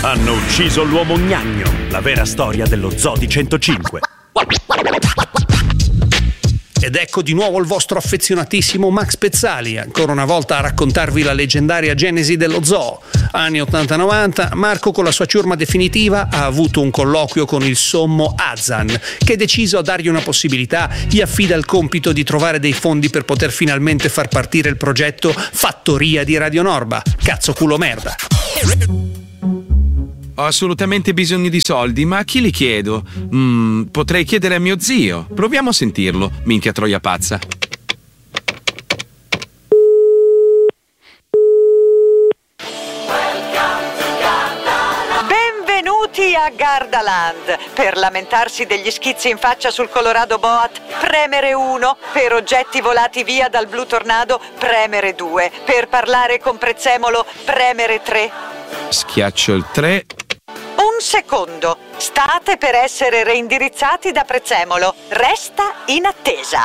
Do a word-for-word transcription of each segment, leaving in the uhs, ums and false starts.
Hanno ucciso l'uomo gnagno, la vera storia dello Zoo di centocinque. Ed ecco di nuovo il vostro affezionatissimo Max Pezzali, ancora una volta a raccontarvi la leggendaria genesi dello zoo. Anni ottanta novanta, Marco con la sua ciurma definitiva ha avuto un colloquio con il sommo Azan, che deciso a dargli una possibilità, gli affida il compito di trovare dei fondi per poter finalmente far partire il progetto Fattoria di Radio Norba. Cazzo culo merda. Ho assolutamente bisogno di soldi, ma a chi li chiedo? Mm, potrei chiedere a mio zio. Proviamo a sentirlo, minchia troia pazza. Benvenuti a Gardaland. Per lamentarsi degli schizzi in faccia sul Colorado Boat, premere uno. Per oggetti volati via dal Blue Tornado, premere due. Per parlare con Prezzemolo, premere tre. Schiaccio il tre. Un secondo. State per essere reindirizzati da Prezzemolo. Resta in attesa.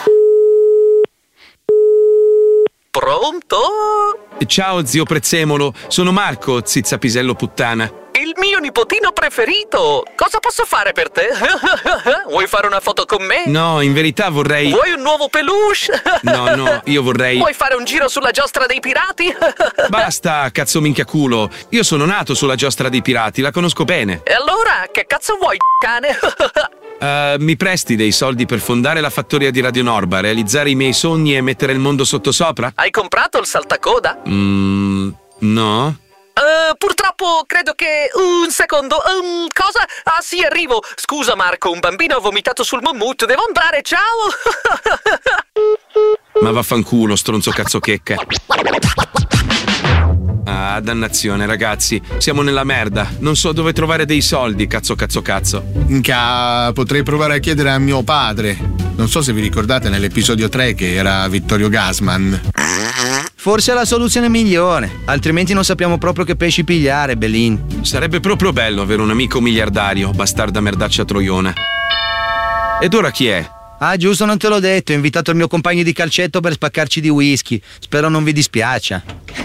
Pronto? Ciao zio Prezzemolo, sono Marco, zizzapisello puttana. Il mio nipotino preferito. Cosa posso fare per te? Vuoi fare una foto con me? No, in verità vorrei... Vuoi un nuovo peluche? No, no, io vorrei... Vuoi fare un giro sulla giostra dei pirati? Basta, cazzo minchia culo. Io sono nato sulla giostra dei pirati, la conosco bene. E allora, che cazzo vuoi, cane? Uh, mi presti dei soldi per fondare la fattoria di Radio Norba, realizzare i miei sogni e mettere il mondo sottosopra? Hai comprato il saltacoda? Mmm, no. Uh, purtroppo credo che... Un secondo, um, cosa? Ah sì, arrivo. Scusa Marco, un bambino ha vomitato sul mammut, devo andare, ciao! Ma vaffanculo, stronzo cazzo checca. Ah, dannazione ragazzi, siamo nella merda. Non so dove trovare dei soldi, cazzo cazzo cazzo. Minchia, potrei provare a chiedere a mio padre. Non so se vi ricordate nell'episodio tre che era Vittorio Gassman. Forse è la soluzione migliore, altrimenti non sappiamo proprio che pesci pigliare, Belin. Sarebbe proprio bello avere un amico miliardario, bastarda merdaccia troiona. Ed ora chi è? Ah, giusto, non te l'ho detto, ho invitato il mio compagno di calcetto per spaccarci di whisky. Spero non vi dispiaccia.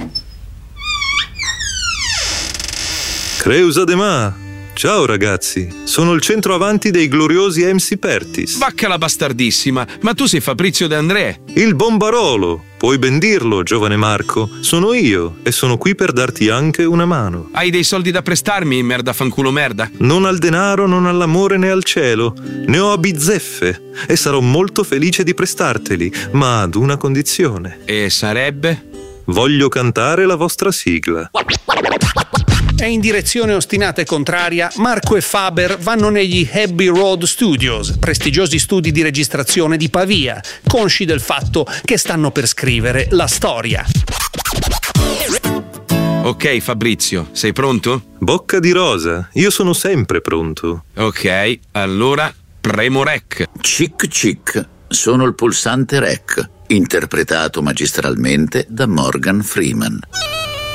Creusa de ma. Ciao ragazzi, sono il centroavanti dei gloriosi M C Pertis. Vacca la bastardissima, ma tu sei Fabrizio De André. Il bombarolo, puoi ben dirlo, giovane Marco. Sono io e sono qui per darti anche una mano. Hai dei soldi da prestarmi, merda fanculo merda? Non al denaro, non all'amore né al cielo. Ne ho a bizzeffe e sarò molto felice di prestarteli, ma ad una condizione. E sarebbe? Voglio cantare la vostra sigla. E in direzione ostinata e contraria, Marco e Faber vanno negli Abbey Road Studios, prestigiosi studi di registrazione di Pavia, consci del fatto che stanno per scrivere la storia. Ok Fabrizio, sei pronto? Bocca di rosa, io sono sempre pronto. Ok, allora premo rec. Cic cic, sono il pulsante rec, interpretato magistralmente da Morgan Freeman.